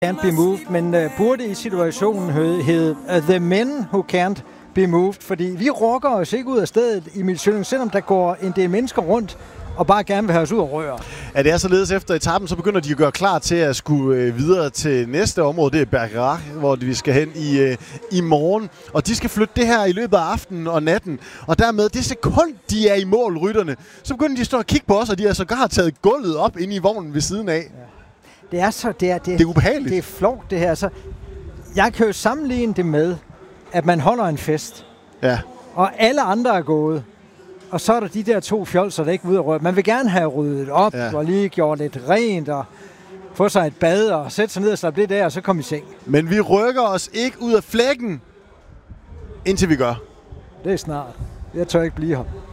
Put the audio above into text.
Can't be moved, men burde i situationen hedde The Men Who Can't be moved, fordi vi rokker os ikke ud af stedet i Milsøen, selvom der går en del mennesker rundt og bare gerne vil have os ud og røre. Ja, det er således efter etappen, så begynder de at gøre klar til at skulle videre til næste område. Det er Bergerac, hvor vi skal hen i morgen. Og de skal flytte det her i løbet af aftenen og natten. Og dermed, det sekund, de er i mål, rytterne, så begynder de at stå og kigge på os, og de har sågar taget gulvet op inde i vognen ved siden af. Ja. Det er ubehageligt. Det er flovt, det her. Så jeg kan jo sammenligne det med, at man holder en fest. Ja. Og alle andre er gået. Og så er der de der to fjolser, der ikke vil ud og røre. Man vil gerne have ryddet op og lige gjort lidt rent og få sig et bad og sætte sig ned og slappe det der, og så komme i seng. Men vi rykker os ikke ud af flækken, indtil vi gør. Det er snart. Jeg tør ikke blive her.